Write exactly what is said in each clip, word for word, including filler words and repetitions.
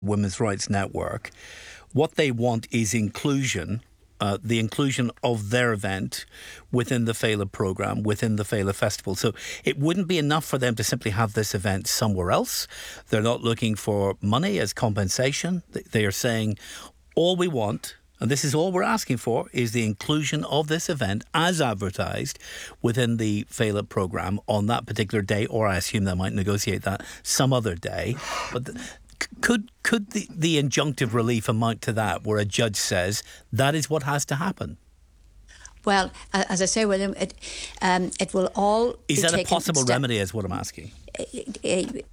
Women's Rights Network. What they want is inclusion, uh, the inclusion of their event within the Féile programme, within the Féile Festival. So it wouldn't be enough for them to simply have this event somewhere else. They're not looking for money as compensation. They are saying all we want, and this is all we're asking for, is the inclusion of this event as advertised within the Féile programme on that particular day, or I assume they might negotiate that some other day. But the, Could could the, the injunctive relief amount to that, where a judge says that is what has to happen? Well, as I say, William, it um, it will all is be that a possible step- remedy? Is what I'm asking. A, a,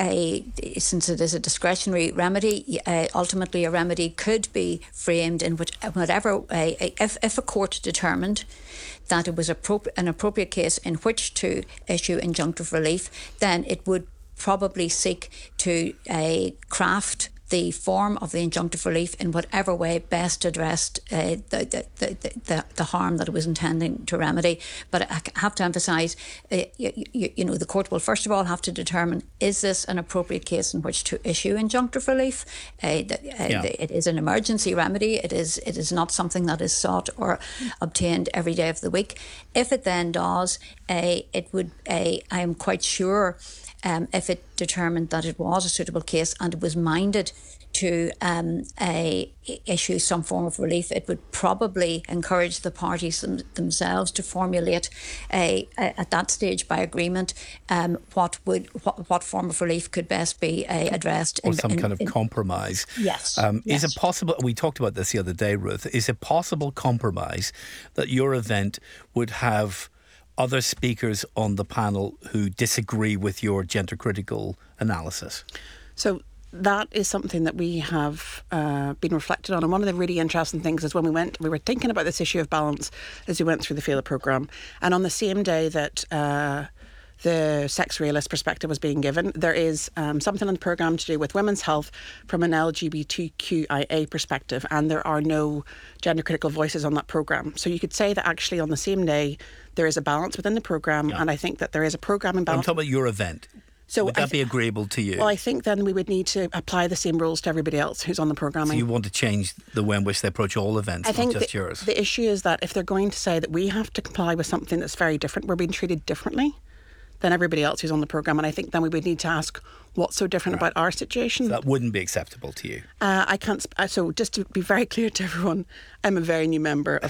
a, since it is a discretionary remedy, uh, ultimately a remedy could be framed in which, whatever way. If if a court determined that it was appro- an appropriate case in which to issue injunctive relief, then it would probably seek to uh, craft the form of the injunctive relief in whatever way best addressed uh, the, the, the, the, the harm that it was intending to remedy. But I have to emphasise, uh, you, you, you know, the court will first of all have to determine, is this an appropriate case in which to issue injunctive relief? Uh, the, uh, yeah. the, it is an emergency remedy. It is it is not something that is sought or obtained every day of the week. If it then does, uh, it would, uh, I am quite sure, Um, if it determined that it was a suitable case and it was minded to um, a, issue some form of relief, it would probably encourage the parties them, themselves to formulate a, a, at that stage by agreement um, what would what, what form of relief could best be uh, addressed. Or in, some in, kind of in, compromise. Yes, um, yes. Is it possible, we talked about this the other day, Ruth, is it possible compromise that your event would have other speakers on the panel who disagree with your gender critical analysis? So that is something that we have uh, been reflected on. And one of the really interesting things is when we went, we were thinking about this issue of balance as we went through the Féile programme. And on the same day that uh, the sex realist perspective was being given, there is um, something on the programme to do with women's health from an L G B T Q I A perspective, and there are no gender critical voices on that programme. So you could say that actually on the same day there is a balance within the programme, yeah. and I think that there is a programming balance. I'm talking about your event. So would that th- be agreeable to you? Well, I think then we would need to apply the same rules to everybody else who's on the programming. So you want to change the way in which they approach all events, I not think just the, yours? The issue is that if they're going to say that we have to comply with something that's very different, we're being treated differently than everybody else who's on the programme, and I think then we would need to ask what's so different right. about our situation. So that wouldn't be acceptable to you? Uh, I can't. Sp- so just to be very clear to everyone, I'm a very new member of